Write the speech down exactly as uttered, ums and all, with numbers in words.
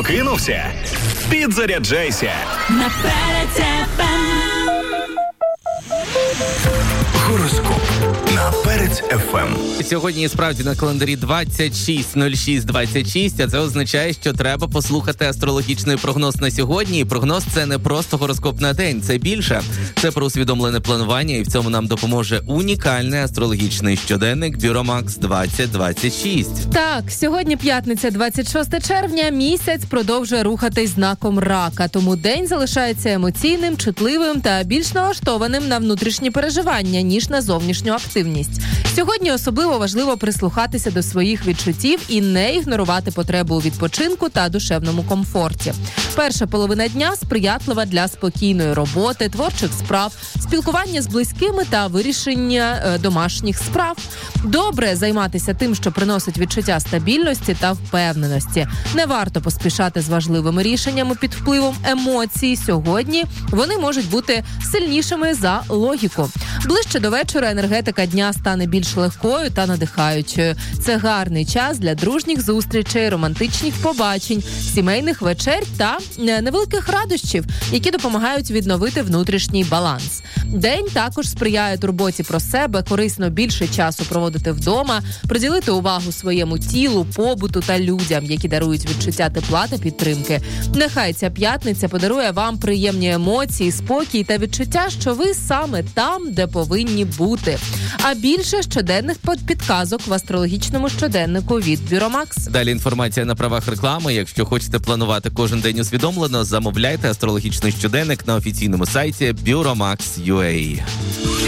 Прокинувся? Підзаряджайся. На Перець еф ем. Гороскоп на Перець еф ем. Сьогодні справді на календарі двадцять шість нуль шість двадцять шість, а це означає, що треба послухати астрологічний прогноз на сьогодні. І прогноз – це не просто гороскоп на день, це більше. Це про усвідомлене планування, і в цьому нам допоможе унікальний астрологічний щоденник Бюромакс двадцять двадцять шість. Так, сьогодні п'ятниця, двадцять шостого червня, місяць продовжує рухатись знаком рака, тому день залишається емоційним, чутливим та більш налаштованим на внутрішні переживання, ніж на зовнішню активність. Сьогодні особливо важливо прислухатися до своїх відчуттів і не ігнорувати потребу у відпочинку та душевному комфорті. Перша половина дня сприятлива для спокійної роботи, творчих справ, спілкування з близькими та вирішення е, домашніх справ. Добре займатися тим, що приносить відчуття стабільності та впевненості. Не варто поспішати з важливими рішеннями під впливом емоцій. Сьогодні вони можуть бути сильнішими за логіку. Ближче до вечора енергетика дня стане більш легкою та надихаючою. Це гарний час для дружніх зустрічей, романтичних побачень, сімейних вечер та невеликих радощів, які допомагають відновити внутрішній баланс. День також сприяє турботі про себе, корисно більше часу проводити вдома, приділити увагу своєму тілу, побуту та людям, які дарують відчуття тепла та підтримки. Нехай ця п'ятниця подарує вам приємні емоції, спокій та відчуття, що ви саме там, де повинні бути. А більше щоденних підказок в астрологічному щоденнику від Бюромакс. Далі інформація на правах реклами. Якщо хочете планувати кожен день усвідомлено, замовляйте астрологічний щоденник на офіційному сайті Бюромакс крапка ю а.